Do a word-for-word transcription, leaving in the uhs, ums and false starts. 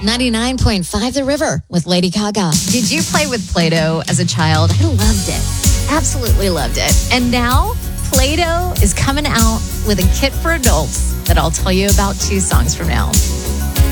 ninety-nine point five The River with Lady Gaga. Did you play with Play-Doh as a child? I loved it. Absolutely loved it. And now Play-Doh is coming out with a kit for adults that I'll tell you about two songs from now.